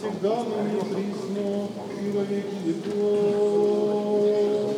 всегда, ныне и присно, и во веки веков.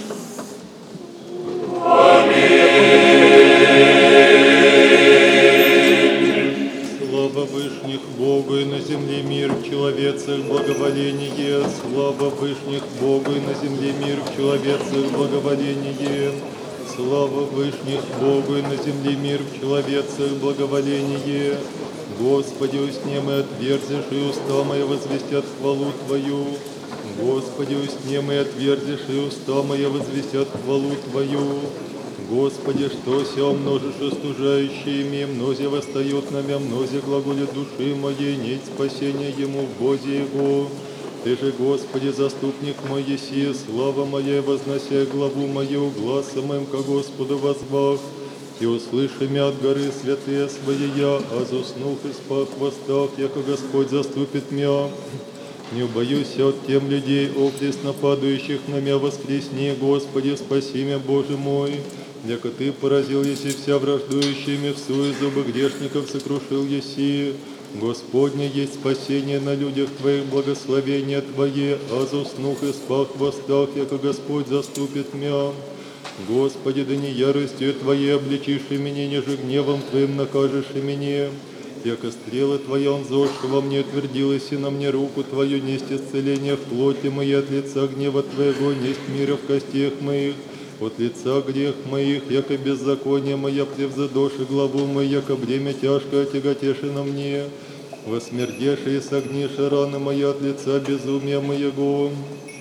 Слава Вышних Богу и на земле мир, в человецах благоволение. Слава Вышних Богу и на земле мир, в человецах благоволение. Слава Вышних Богу и на земле мир, в человецах благоволение. Господи, уснем и отверзишь, и уста мои возвестят хвалу Твою. Господи, уснем и отверзишь, и уста мои возвестят хвалу Твою. Господи, что ся множишь остужающими, мнозе восстает на мя, мнозе глаголит души моей, нет спасения ему в Бозе Его. Ты же, Господи, заступник мой еси, слава моя, вознося главу мою, гласом моим ко Господу возвах. И услыши мя от горы святые свои я, а заснув и спах в хвостах, яко Господь заступит мя. Не убоюсь от тем людей, окрест падающих на мя, воскресни, Господи, спаси мя, Боже мой. Яко Ты поразил еси вся враждующими, в суе зубы грешников сокрушил еси. Господне есть спасение на людях Твоих, благословение Твое, а заснув и спах в хвостах, яко Господь заступит мя. Господи, да не яростью Твоей обличишь и меня, неже гневом Твоим накажешь и меня. Яко стрела Твоя, он зошь во мне утвердилась, и на мне руку Твою несть исцеление в плоти моей, от лица гнева Твоего несть мира в костях моих, от лица грех моих, яко беззаконие моя превзадоши главу мою, яко бремя тяжкое тяготеши на мне, восмердеши и согниши раны мои от лица безумия моего.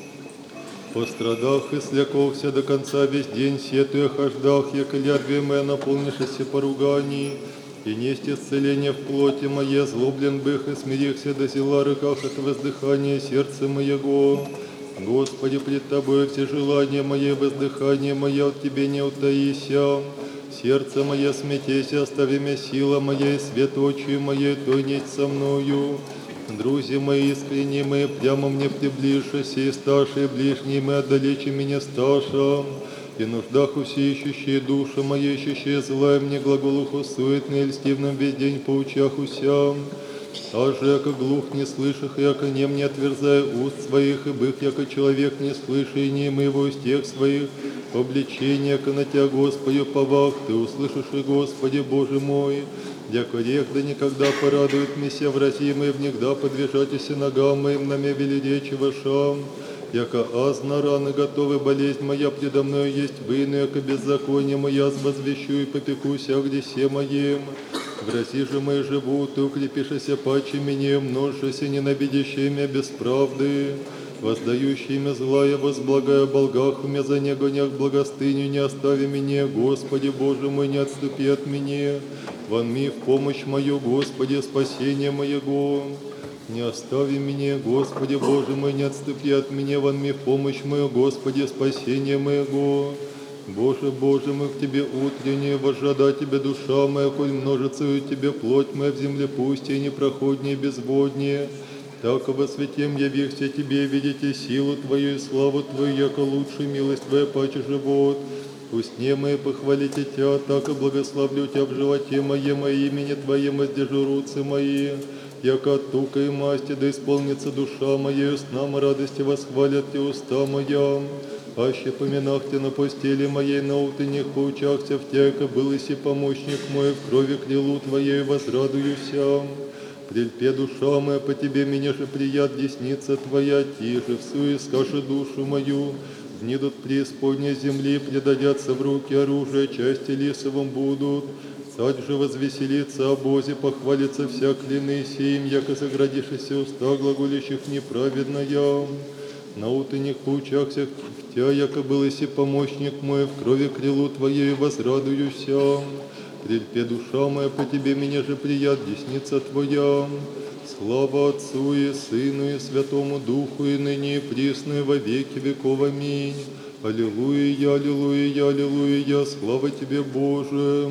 Пострадах и слякохся до конца весь день, сетуя хождах, яко лярве моя наполнишься поруганий, и несть исцеление в плоти моей, злоблен бых и смирихся до села рыках от воздыхания сердца моего. Господи, пред Тобой все желания мои, воздыхание мое от Тебе не утаися. Сердце мое смятейся, остави меня сила моя, и свет очи моей, то несть со мною. Друзья мои, искренние мои, прямо мне приближися, и старшие ближние мои, отдалечи меня сташа. И нуждах усе ищущие души мои, ищущие зла, и мне глаголуху суетный, и льстивным весь день поучах усям. Аже, яко глух не слышах, яко нем не отверзая уст своих, и бых, яко человек не слыша, и не его из тех своих, обличения, яко на Тя, Господи, повах, Ты услышишь, и Господи, Боже мой. Яко рех да никогда порадует меня вразимые, внегда подвижатися ногам моим, на мя вели речи вашам. Яко азна раны готовы, болезнь моя предо мною есть выну, яко беззаконие моя возвещу и попекуся о гресе моем. Грози же мои живут, и укрепишися паче меня, множися ненавидящие меня без правды, воздающие меня зла, я возблагая болгах, у меня за негонях благостыню, не остави меня, Господи, Боже мой, не отступи от меня. Вонми в помощь мою, Господи, спасение моего. Не остави меня, Господи, Боже мой, не отступи от меня, вонми в помощь мою, Господи, спасение моего. Боже, Боже, мы к Тебе утреннее, возжада Тебе душа моя, коль множится у Тебе плоть моя в земле пустее, непроходнее, безводнее. Так во святем явихся Тебе, видите силу Твою и славу Твою, яко лучшую милость Твоя паче живот. Устне мои похвалите Тя, так и благословлю Тя в животе моем, а имени Твоем издержу руцы мои. Яко от тука и масти да исполнится душа моя, и снам радости восхвалят Те уста моя. Аще поминах Те на постели моей, на утренних поучахся в Тя, яко был иси помощник мой, в крови крилу Твоей возрадуюся. Прельпе душа моя, по Тебе меня же прият, десница Твоя, тиже всуе скажи душу мою. Внидут преисподней земли, предадятся в руки оружия, части лисовым будут. Царь же возвеселится о Бозе, похвалится вся клины сеем, яко заградишися уста глаголящих неправедно я. На утренних поучахся в Тя, яко был иси помощник мой, в крови крилу Твоей возрадуюся. Прельпе душа моя, по Тебе меня же прият, десница Твоя. Слава Отцу и Сыну и Святому Духу, и ныне и присно, и во веки веков. Аминь. Аллилуйя, аллилуйя, аллилуйя, слава Тебе, Боже.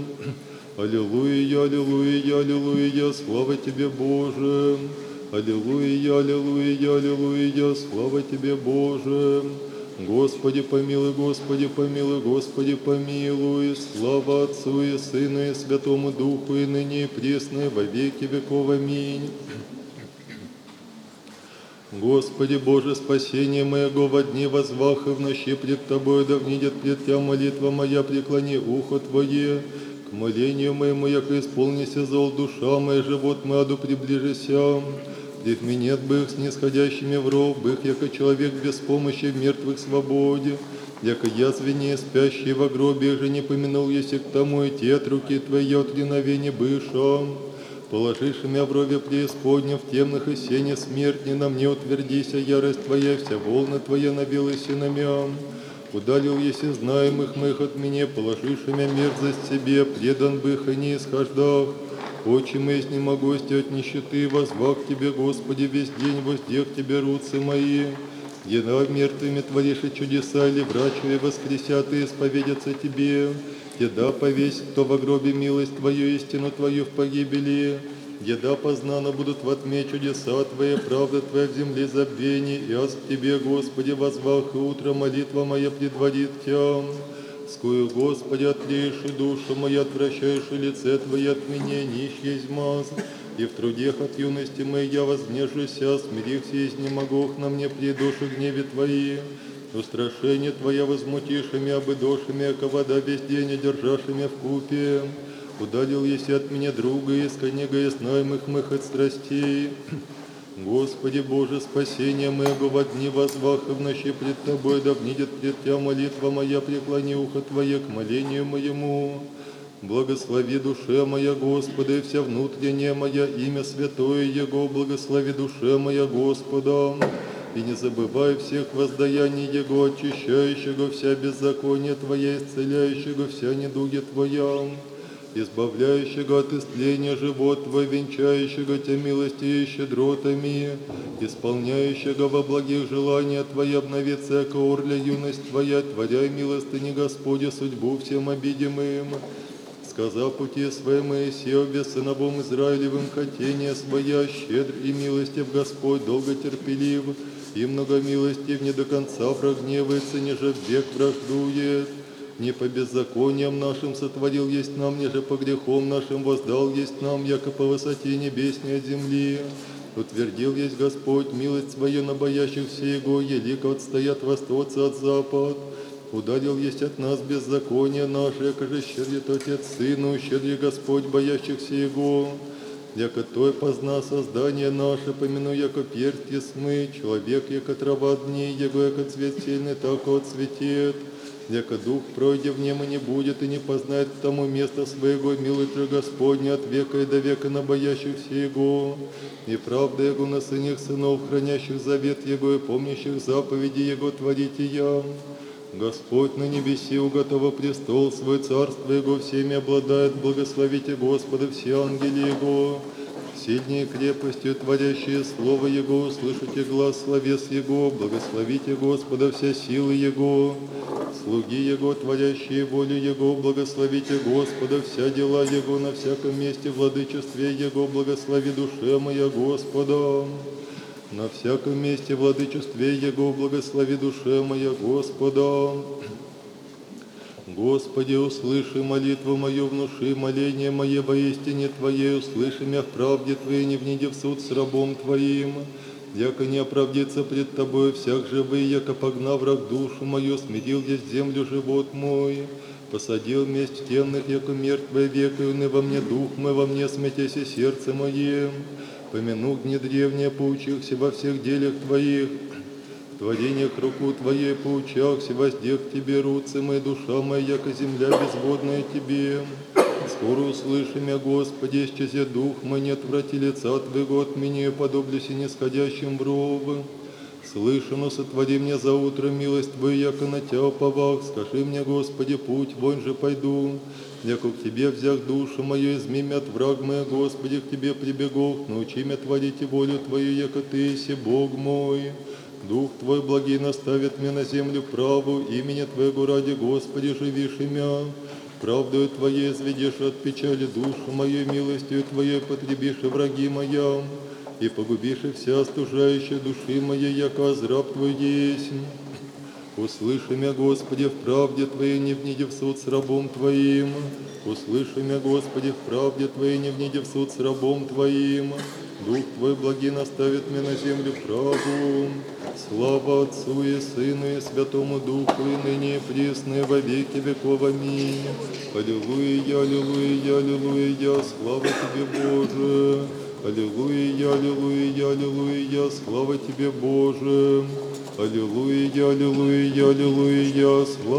Аллилуйя, аллилуйя, аллилуйя, слава Тебе, Боже. Аллилуйя, аллилуйя, аллилуйя, слава Тебе, Боже. Господи помилуй, Господи помилуй, Господи помилуй. Слава Отцу и Сыну и Святому Духу, и ныне и присно, и во веки веков. Аминь. Господи Боже, спасение моего во дни возвах и в ночи пред Тобою, да внидет пред Тя молитва моя, преклони ухо Твое. К молению моему, яко исполнися зол душа моя, живот мой аду приближися. Пред минет бы их снисходящими в ров, бых, яко человек без помощи в мертвых свободе. Яко язвение спящий во гробе, же не помянул, если к тому и те от руки Твоей от реновения быша. Положишь меня в рове преисподня, в темных и сене смерть, не на мне утвердися, ярость Твоя, вся волна Твоя навилась и на мя. Удалил, если знаемых моих от меня, положишь меня мерзость себе, предан бых и не исхождах. Очи мои с немогости от нищеты, возвах Тебе, Господи, весь день воздех Тебе руцы мои. Еда мертвыми творишь и чудеса, или врачи воскресят и исповедятся Тебе. Еда повесь, кто во гробе милость Твою, истину Твою в погибели. Еда познана будут во тьме чудеса Твоя, правда Твоя в земле забвение. И аз к Тебе, Господи, возвах, и утро молитва моя предводит Тя. Скую, Господи, отлеешь и душу мою, отвращаешь и лице Твое от меня, нищ есть маз. И в трудех от юности моей я вознежуся, смирихся и изнемогох на мне при душе гневе Твои. Устрашение Твоя возмутишими, обыдошими, яко вода весь день одержашими в купе. Удалил еси от меня друга, исконега и знаемых мых от страстей. Господи Боже, спасение моего во дни возвах и в ночи пред Тобой, да внидет пред Тя молитва моя, преклони ухо Твое к молению моему. Благослови душе моя Господа, и вся внутренняя моя имя святое Его, благослови душе моя Господа. И не забывай всех воздаяний Его, очищающего вся беззаконие Твоя, исцеляющего вся недуги Твоя, избавляющего от истления живот Твой, венчающего Тя милостью и щедротами, исполняющего во благих желания Твоя, обнови всяко орля юность Твоя, творяй милостыни Господи, судьбу всем обидимым. Сказа пути своей Моисееве, сыновом Израилевым, хотение своя, щедр и милостив Господь, долго терпелив, и много милостив, не до конца враг гневается, ниже век враждует. Не по беззакониям нашим сотворил есть нам, ниже по грехам нашим воздал есть нам, яко по высоте небесней от земли. Утвердил есть Господь милость свою на боящихся Его, елико отстоят восточцы от запад. Ударил есть от нас беззаконие наше, яко же щедрит Отец Сыну, щедрит Господь боящихся Его. Яко Той позна создание наше, помяну, яко перстье смы, человек, яко трава дней, Его, яко цвет сильный, так отцветет. Яко дух пройдя в нем и не будет, и не познает к тому места своего, милость же Господня от века и до века на боящихся Его. И правда Его на сыних сынов, хранящих завет Его и помнящих заповеди Его творите я. Господь на небеси уготова престол свой, царство Его всеми обладает, благословите Господа все ангели Его. Сильнее крепостью творящие слово Его, услышите глаз словес Его, благословите Господа все силы Его. Слуги Его, творящие волю Его, благословите Господа вся дела Его, на всяком месте владычестве Его, благослови душе моя Господа. На всяком месте владычестве Его, благослови душе моя Господа. Господи, услыши молитву мою, внуши моление мое во истине Твоей, услыши меня в правде Твоей, не вниди в суд с рабом Твоим. Яко не оправдится пред Тобою всяк живый, яко погнав враг душу мою, смирил здесь землю живот мой. Посадил месть темных, яко мертвое веко, и уны во мне дух мой, во мне смятеся сердце мое. Помяну дни древние, поучихся во всех делях Твоих, в творениях руку Твоей поучахся, воздех Тебе руцы мои, душа моя, яко земля безводная Тебе. Скоро услыши меня, Господи, исчезе дух мой, не отврати лица Твоего от меня, подоблюсь и нисходящим в ров. Слышано, сотвори мне за утро милость Твою, яко на Тя уповах. Скажи мне, Господи, путь вон же пойду. Яко к Тебе взях душу мою, изми меня от враг моя, Господи, к Тебе прибегох. Научи меня творить волю Твою, яко Ты еси Бог мой. Дух Твой благий наставит меня на землю праву, имени Твоего ради, Господи, живишь имя. Правдою Твоей изведешь от печали душу мою, милостью Твоей потребишь и враги моя, и погубишь и вся остужающая души моей, яко раб Твой есть. Услыши меня, Господи, в правде Твоей, не вниди в суд с рабом Твоим. Услыши меня, Господи, в правде Твоей, не вниди в суд с рабом Твоим. Дух Твой благи наставит меня на землю праву. Слава Отцу и Сыну и Святому Духу, и ныне и присно, и во веки веков. Аминь. Аллилуйя, аллилуйя, аллилуйя, слава Тебе, Боже. Аллилуйя, аллилуйя, аллилуйя, слава Тебе, Боже. Аллилуйя, аллилуйя, аллилуйя, слава